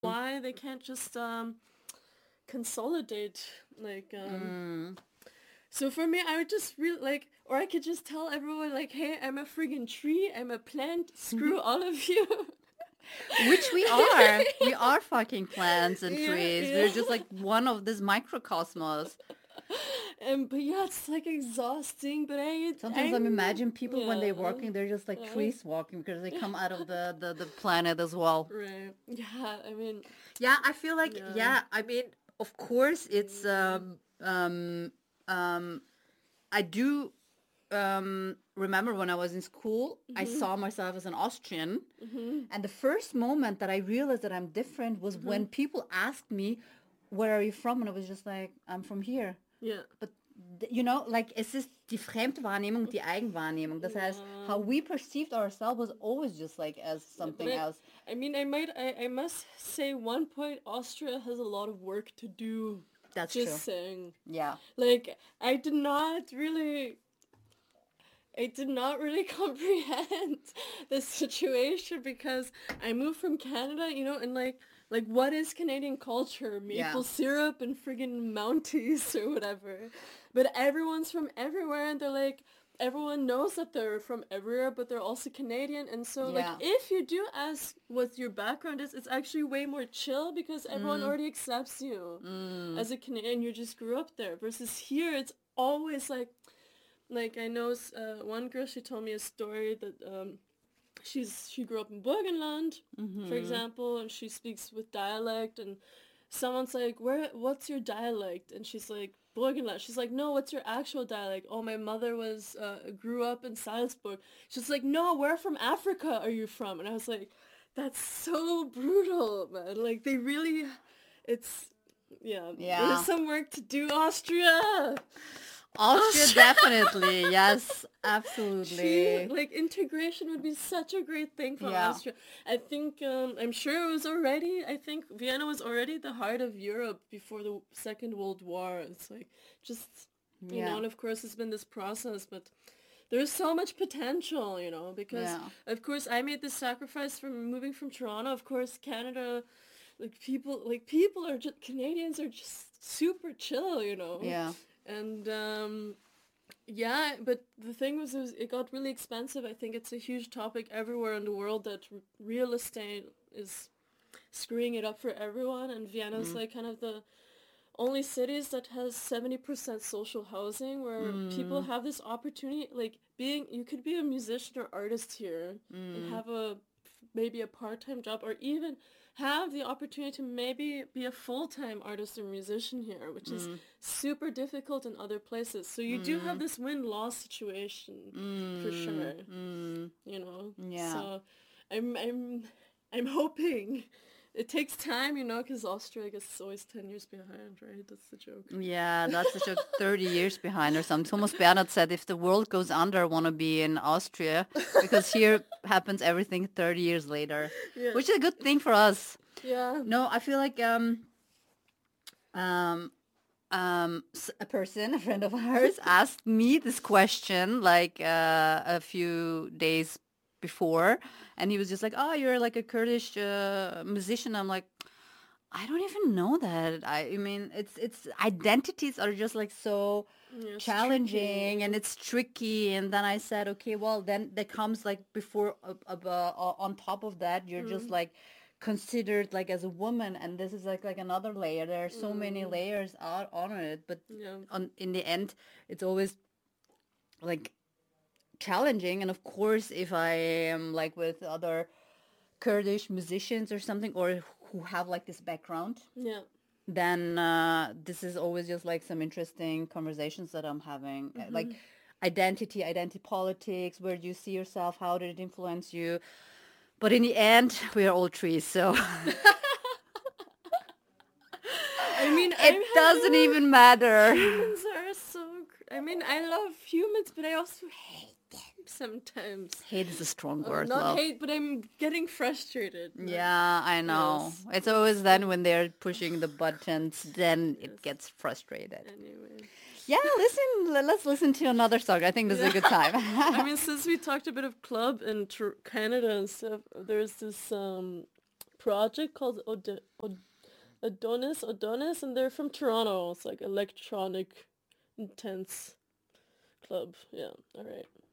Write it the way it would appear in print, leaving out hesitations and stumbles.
why they can't just consolidate like so for me I would just really like, or I could just tell everyone like, hey, I'm a friggin' tree, I'm a plant, screw all of you. Which we are. We are fucking plants and Yeah, trees. yeah. We're just like one of this microcosmos. But yeah, it's like exhausting, but Sometimes I'm I'm imagine people when they're yeah, walking, they're just like yeah, trees walking because they come out of the planet as well. right, yeah, I mean, Yeah, I feel like yeah, yeah. I mean, of course, it's mm, um. I do remember when I was in school, I mm-hmm, saw myself as an Austrian, mm-hmm, and the first moment that I realized that I'm different was mm-hmm, when people asked me, "Where are you from?" And I was just like, "I'm from here." yeah, But you know, like es ist die Fremdwahrnehmung, die Eigenwahrnehmung. Das heißt, how yeah. we perceived ourselves was always just like as Yeah, but something else. I mean, I must say one point, Austria has a lot of work to do. That's Just true. saying. Yeah. Like, I did not really comprehend the situation because I moved from Canada, you know, and like what is Canadian culture? Yeah. Maple syrup and friggin' Mounties or whatever. But everyone's from everywhere and they're like, everyone knows that they're from everywhere, but they're also Canadian. And so like Yeah. if you do ask what your background is, it's actually way more chill because everyone already accepts you as a Canadian. You just grew up there. Versus here, it's always like I know one girl, she told me a story that she grew up in Burgenland, for example, and she speaks with dialect, and someone's like, what's your dialect? And she's like, Burgenland. She's like, no, what's your actual dialect? Oh, my mother grew up in Salzburg. She's like, no, where from Africa are you from? And I was like, that's so brutal, man. Like they really, it's, yeah, there's Yeah. some work to do, Austria. Austria, Austria. definitely. Yes, She, absolutely. like, integration would be such a great thing for Yeah. Austria. I think I'm sure it was already. I think Vienna was already the heart of Europe before the Second World War. It's like just Yeah. and of course it's been this process, but there's so much potential, because Yeah. of course I made this sacrifice from moving from Toronto. Of course, Canada, like people are just Canadians are just super chill. Yeah. And yeah, but the thing was it got really expensive. I think it's a huge topic everywhere in the world that real estate is screwing it up for everyone, and Vienna's like kind of the only cities that has 70% social housing where people have this opportunity, like you could be a musician or artist here and have maybe a part-time job, or even have the opportunity to maybe be a full-time artist or musician here, which is super difficult in other places. So you do have this win-loss situation for sure, Yeah. So I'm hoping it takes time, because Austria, I guess, is always 10 years behind, right? That's the joke. Yeah, that's such a 30 years behind or something. Thomas Bernhard said, if the world goes under, I want to be in Austria because here happens everything 30 years later, Yeah. which is a good thing for us. Yeah. No, I feel like a person, a friend of ours, asked me this question like a few days before, and he was just like, "Oh, you're like a Kurdish musician." I'm like, I don't even know that. I mean, it's identities are just like so Yeah, it's challenging tricky. and it's tricky. And then I said, okay, well, then there comes like before on top of that, you're just like considered like as a woman, and this is like another layer. There are so many layers on it, but Yeah. in the end, it's always like challenging. And of course, if I am like with other Kurdish musicians or something, or who have like this background, Yeah. then this is always just like some interesting conversations that I'm having. Like identity politics, where do you see yourself, how did it influence you? But in the end, we are all trees, so I mean, it doesn't even matter. humans are I mean, I love humans, but I also hate them sometimes. Hate is a strong word, Not love. hate, but I'm getting frustrated. Yeah, I know. Yes. It's always then when they're pushing the buttons, then Yes. it gets frustrated. Anyway. Yeah, let's listen to another song. I think this is a good time. I mean, since we talked a bit of club in Canada and stuff, there's this project called Adonis, and they're from Toronto. It's like electronic, intense club. Yeah, all right.